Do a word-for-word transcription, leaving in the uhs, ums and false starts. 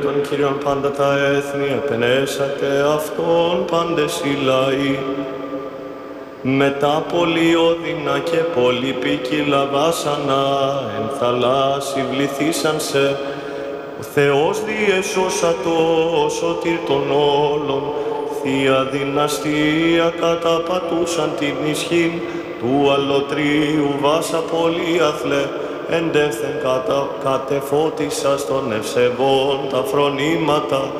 Τον Κύριον πάντα τα έθνη επενέσατε αυτόν πάντες οι λαοί. Μετά πολυώδυνα και πολυπίκυλα βάσανα εν θαλάσσι βληθήσαν σε, ο Θεός διεσώσατο ο σωτήρ των όλων, Θεία δυναστεία καταπατούσαν την ισχύν του αλωτρίου βάσα πολυαθλέ, εντεύθεν κατα... κατεφώτισα στον ευσεβών τα φρονήματα,